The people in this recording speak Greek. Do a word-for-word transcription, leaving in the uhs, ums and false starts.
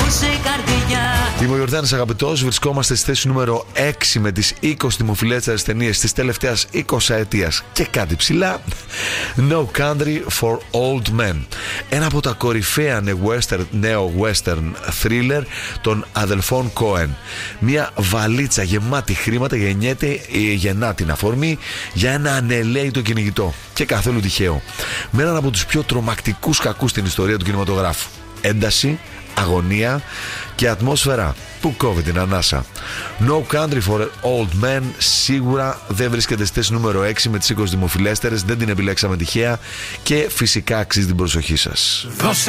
Είμαι ο Ιορδάνης Αγαπητός, βρισκόμαστε στη θέση νούμερο έξι με τις είκοσι δημοφιλέστερες ταινίες της τελευταίας εικοσαετίας και κάτι ψηλά. No Country for Old Men, ένα από τα κορυφαία νέο western thriller των αδελφών Coen. Μια βαλίτσα γεμάτη χρήματα γεννιέται, γεννά την αφορμή για ένα ανελαίητο κυνηγητό και καθόλου τυχαίο, με έναν από τους πιο τρομακτικούς κακούς στην ιστορία του κινηματογράφου. Ένταση, αγωνία και ατμόσφαιρα που κόβει την ανάσα. No Country for Old Men σίγουρα δεν βρίσκεται στη θέση νούμερο έξι με τις είκοσι δημοφιλέστερες, δεν την επιλέξαμε τυχαία και φυσικά αξίζει την προσοχή σας.